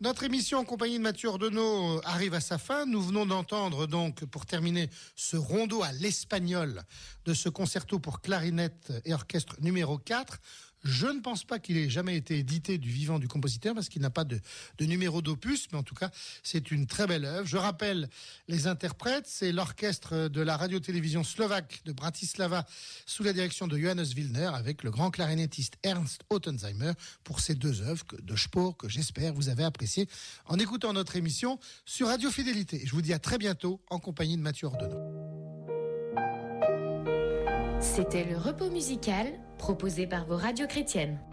Notre émission en compagnie de Mathieu Ordenau arrive à sa fin. Nous venons d'entendre donc, pour terminer, ce rondo à l'espagnol de ce concerto pour clarinette et orchestre numéro 4. Je ne pense pas qu'il ait jamais été édité du vivant du compositeur parce qu'il n'a pas de numéro d'opus, mais en tout cas, c'est une très belle œuvre. Je rappelle les interprètes, c'est l'orchestre de la radio-télévision slovaque de Bratislava sous la direction de Johannes Wilner avec le grand clarinettiste Ernst Ottenheimer pour ces deux œuvres de Spohr que j'espère vous avez appréciées en écoutant notre émission sur Radio Fidélité. Je vous dis à très bientôt en compagnie de Mathieu Ordenau. C'était le repos musical proposé par vos radios chrétiennes.